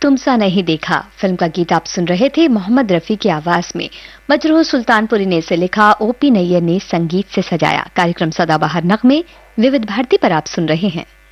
तुम सा नहीं देखा फिल्म का गीत आप सुन रहे थे मोहम्मद रफी की आवाज में। मजरूह सुल्तानपुरी ने इसे लिखा, ओपी नैयर ने संगीत से सजाया। कार्यक्रम सदाबहार नगमे विविध भारती पर आप सुन रहे हैं।